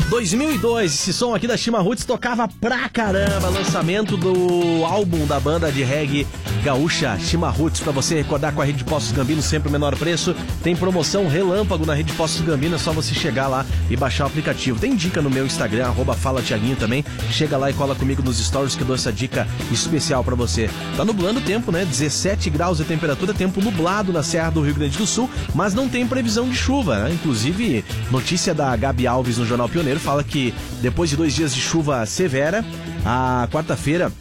2002, esse som aqui da Chima Roots tocava pra caramba. Lançamento do álbum da banda de reggae gaúcha Chima Roots. Pra você recordar, com a Rede de Postos Gambino, sempre o menor preço. Tem promoção relâmpago na Rede de Postos Gambino. É só você chegar lá e baixar o aplicativo. Tem dica no meu Instagram, @FalaTiaguinho também. Chega lá e cola comigo nos stories que eu dou essa dica especial pra você. Tá nublando o tempo, né? 17 graus de temperatura, tempo nublado na Serra do Rio Grande do Sul, mas não tem previsão de chuva, né? Inclusive, notícia da Gabi Alves no Jornal Pioneiro fala que depois de 2 dias de chuva severa, a quarta-feira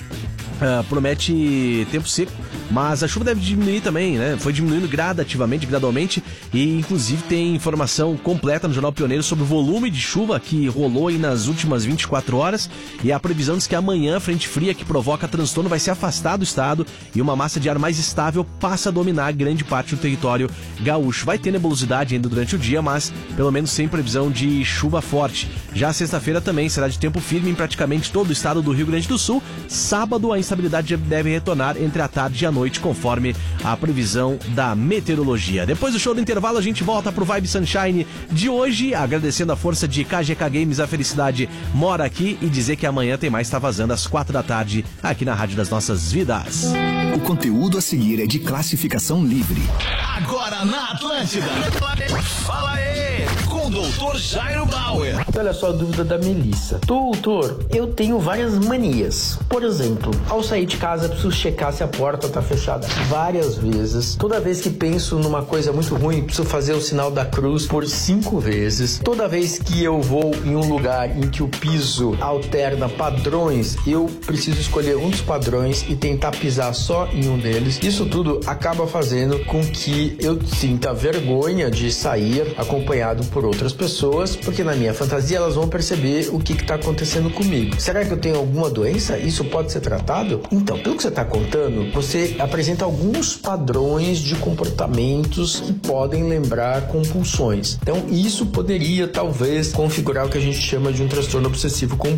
promete tempo seco, mas a chuva deve diminuir também, né? Foi diminuindo gradualmente, e inclusive tem informação completa no Jornal Pioneiro sobre o volume de chuva que rolou aí nas últimas 24 horas, e a previsão diz que amanhã a frente fria que provoca transtorno vai se afastar do estado e uma massa de ar mais estável passa a dominar grande parte do território gaúcho. Vai ter nebulosidade ainda durante o dia, mas pelo menos sem previsão de chuva forte. Já sexta-feira também será de tempo firme em praticamente todo o estado do Rio Grande do Sul. Sábado a instabilidade deve retornar entre a tarde e a noite, conforme a previsão da meteorologia. Depois do show do intervalo, a gente volta pro Vibe Sunshine de hoje, agradecendo a força de KGK Games. A felicidade mora aqui, e dizer que amanhã tem mais Tá Vazando às 4 da tarde aqui na Rádio das Nossas Vidas. O conteúdo a seguir é de classificação livre. Agora na Atlântida. Fala aí, com o Dr. Jairo Bauer. Olha só a dúvida da Melissa. Doutor, eu tenho várias manias. Por exemplo, ao sair de casa, preciso checar se a porta tá fechada várias vezes. Toda vez que penso numa coisa muito ruim, preciso fazer o sinal da cruz por 5 vezes. Toda vez que eu vou em um lugar em que o piso alterna padrões, eu preciso escolher um dos padrões e tentar pisar só em um deles. Isso tudo acaba fazendo com que eu sinta vergonha de sair acompanhado por outras pessoas, porque na minha fantasia elas vão perceber o que está acontecendo comigo. Será que eu tenho alguma doença? Isso pode ser tratado? Então, pelo que você está contando, você apresenta alguns padrões de comportamentos que podem lembrar compulsões. Então, isso poderia talvez configurar o que a gente chama de um transtorno obsessivo compulsivo.